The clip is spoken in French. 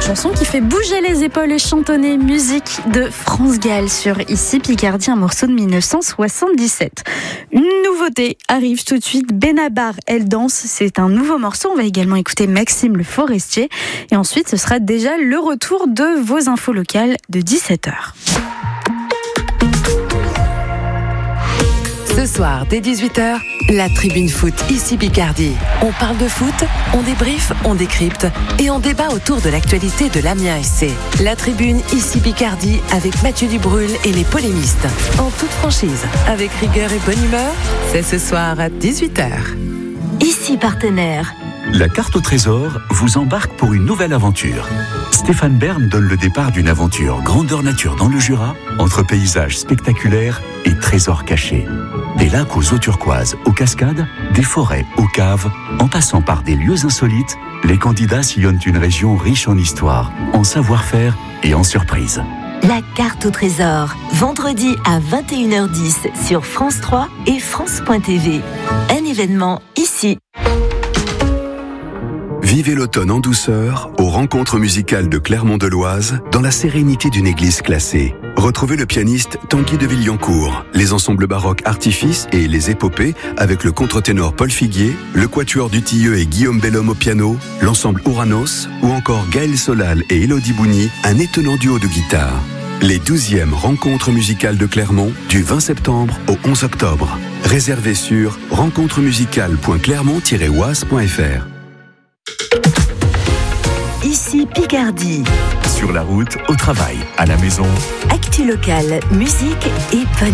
chanson qui fait bouger les épaules et chantonner, musique de France Gall sur Ici Picardie, un morceau de 1977. Une nouveauté arrive tout de suite, Benabar, Elle danse, c'est un nouveau morceau. On va également écouter Maxime Le Forestier et ensuite ce sera déjà le retour de vos infos locales de 17h. Ce soir, dès 18h, la Tribune Foot, ici Picardie. On parle de foot, on débriefe, on décrypte et on débat autour de l'actualité de l'Amiens SC. La Tribune, ici Picardie, avec Mathieu Dubrul et les polémistes. En toute franchise, avec rigueur et bonne humeur, c'est ce soir à 18h. Ici Partenaire. La carte au trésor vous embarque pour une nouvelle aventure. Stéphane Bern donne le départ d'une aventure grandeur nature dans le Jura, entre paysages spectaculaires et trésors cachés. Des lacs aux eaux turquoises, aux cascades, des forêts aux caves, en passant par des lieux insolites, les candidats sillonnent une région riche en histoire, en savoir-faire et en surprises. La carte au trésor, vendredi à 21h10 sur France 3 et France.tv. Un événement ici. Vivez l'automne en douceur aux rencontres musicales de Clermont-de-Loise dans la sérénité d'une église classée. Retrouvez le pianiste Tanguy de Villancourt, les ensembles baroques Artifice et les épopées avec le contre-ténor Paul Figuier, le quatuor du Tilleux et Guillaume Bellhomme au piano, l'ensemble Ouranos ou encore Gaël Solal et Élodie Bougny, un étonnant duo de guitare. Les 12e rencontres musicales de Clermont du 20 septembre au 11 octobre. Réservez sur rencontremusicale.clermont-oise.fr. Ici Picardie. Sur la route, au travail, à la maison. Actu locale, musique et bonne